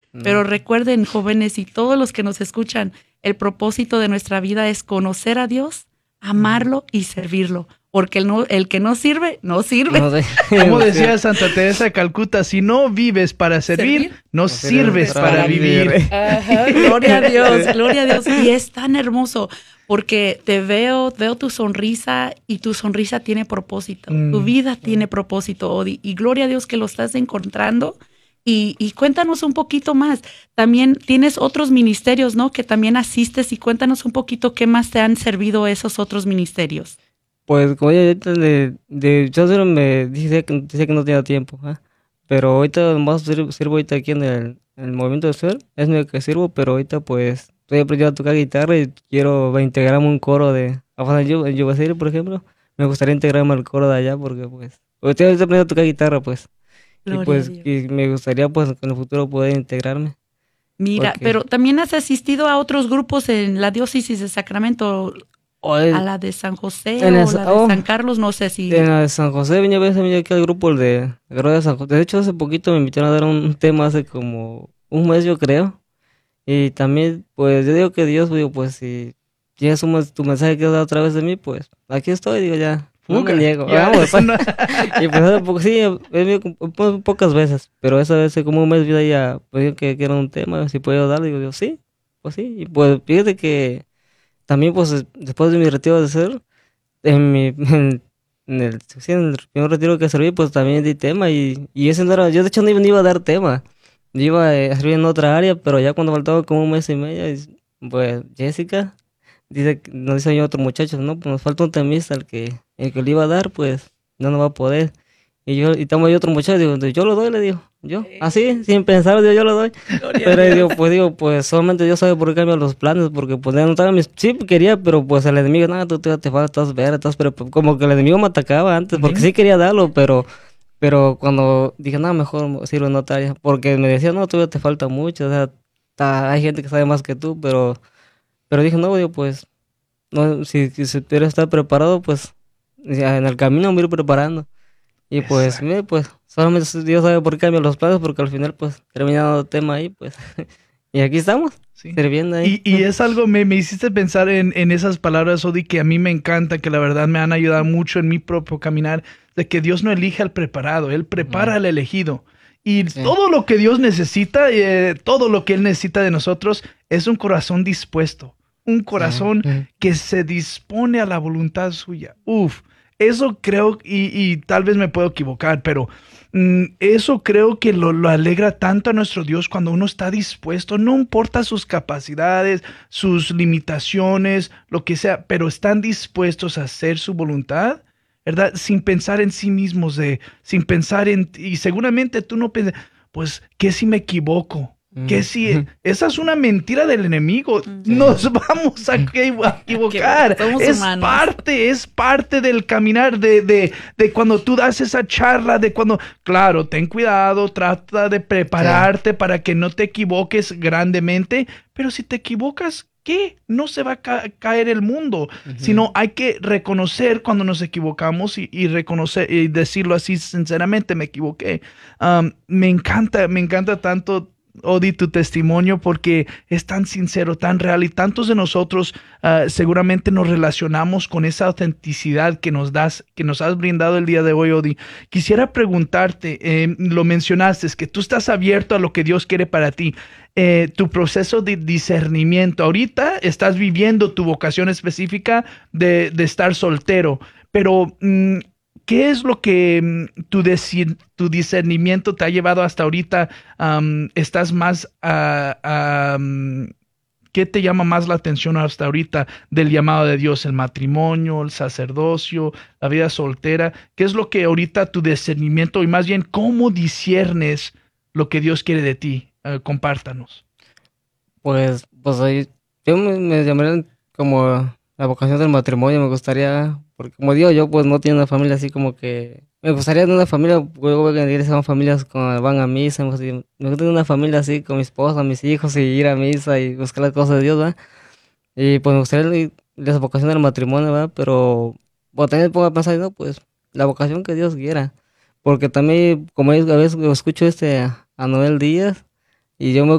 Pero recuerden, jóvenes y todos los que nos escuchan, el propósito de nuestra vida es conocer a Dios, amarlo y servirlo. Porque el que no sirve, no sirve. No sé. Como decía Santa Teresa de Calcuta, si no vives para servir, no sirves para vivir. Ajá, gloria a Dios, gloria a Dios. Y es tan hermoso porque te veo tu sonrisa y tu sonrisa tiene propósito. Tu vida tiene propósito, Odi. Y gloria a Dios que lo estás encontrando. Y cuéntanos un poquito más. También tienes otros ministerios, ¿no? Que también asistes y cuéntanos un poquito qué más te han servido esos otros ministerios. Pues como ya ahorita yo solo me decía que no tenía tiempo, pero ahorita más sirvo ahorita aquí en el movimiento de ser, es lo que sirvo, pero ahorita pues estoy aprendiendo a tocar guitarra y quiero integrarme a un coro en Yubaseiro, por ejemplo, me gustaría integrarme al coro de allá porque pues ahorita estoy aprendiendo a tocar guitarra pues, Gloria y pues a Dios. y me gustaría pues en el futuro poder integrarme. Mira, Porque- pero también has asistido a otros grupos en la diócesis de Sacramento, a la de San José en o esa- la de San Carlos, no sé si... En la de San José venía a veces aquí al grupo de Guerrero de San José. De hecho, hace poquito me invitaron a dar un tema hace como un mes, yo creo. Y también, pues, yo digo que Dios, digo, pues, si tienes tu mensaje que has dado a través de mí, pues, aquí estoy, digo, ya, no me niego. Ya, Vamos, pues. no. Y pues, hace poco, sí, he venido pocas veces, pero esa vez, como un mes, vi ya, pues, digo que era un tema, si puedo dar, digo, yo, sí, pues sí. Y pues, fíjate que también, pues, después de mi retiro de ser, en el primer retiro que serví, pues también di tema y ese no era, yo de hecho no iba a dar tema, yo iba a servir en otra área, pero ya cuando faltaba como un mes y medio, pues Jessica nos dice yo otro muchacho, no, pues nos falta un temista, el que le iba a dar, pues no va a poder. Y estamos ahí otro muchacho, digo, yo lo doy, le digo, yo, así, sin pensar, digo, yo lo doy. Pero pues solamente Dios sabe por qué cambian los planes, porque pues ya no estaba sí quería, pero pues el enemigo, nada, tú te faltas ver, pero como que el enemigo me atacaba antes, porque sí quería darlo, pero cuando dije, nada, mejor sirvo en otra área, porque me decía, no, todavía te falta mucho, o sea, hay gente que sabe más que tú, pero dije, no, digo, pues, no, si quieres estar preparado, pues, ya en el camino me ir preparando. Y pues, pues, solamente Dios sabe por qué cambian los planes, porque al final, pues, terminando el tema ahí, pues, y aquí estamos, Sí. sirviendo ahí. Y es algo, me hiciste pensar en esas palabras, Odi, que a mí me encanta, que la verdad me han ayudado mucho en mi propio caminar, de que Dios no elige al preparado, Él prepara al elegido. Y todo lo que Dios necesita, todo lo que Él necesita de nosotros, es un corazón dispuesto, un corazón que se dispone a la voluntad suya. Eso creo, y tal vez me puedo equivocar, pero eso creo que lo alegra tanto a nuestro Dios cuando uno está dispuesto, no importa sus capacidades, sus limitaciones, lo que sea, pero están dispuestos a hacer su voluntad, ¿verdad? Sin pensar en sí mismos, sin pensar y seguramente tú no piensas, pues, ¿qué si me equivoco? Que si esa es una mentira del enemigo, nos vamos a equivocar. Es parte del caminar de cuando tú das esa charla, de cuando, claro, ten cuidado, trata de prepararte para que no te equivoques grandemente, pero si te equivocas, ¿qué? No se va a caer el mundo, sino hay que reconocer cuando nos equivocamos y reconocer y decirlo así sinceramente, me equivoqué. Me encanta tanto, Odi, tu testimonio, porque es tan sincero, tan real, y tantos de nosotros seguramente nos relacionamos con esa autenticidad que nos has brindado el día de hoy, Odi. Quisiera preguntarte, lo mencionaste, es que tú estás abierto a lo que Dios quiere para ti. Tu proceso de discernimiento, ahorita estás viviendo tu vocación específica de estar soltero, pero ¿qué es lo que tu discernimiento te ha llevado hasta ahorita? ¿Estás más ¿qué te llama más la atención hasta ahorita del llamado de Dios? ¿El matrimonio, el sacerdocio, la vida soltera? ¿Qué es lo que ahorita tu discernimiento, y más bien cómo disciernes lo que Dios quiere de ti? Compártanos. Pues ahí, yo me llamaría como la vocación del matrimonio, me gustaría, porque como digo yo, pues no tengo una familia así como que, me gustaría tener una familia, luego que son familias con van a misa, me gustaría tener una familia así con mi esposa, mis hijos, y ir a misa y buscar las cosas de Dios, ¿verdad? Y pues me gustaría la vocación del matrimonio, ¿verdad? Pero pues, también me pongo a pensar, no, pues la vocación que Dios quiera, porque también, como a veces escucho a Noel Díaz, y yo me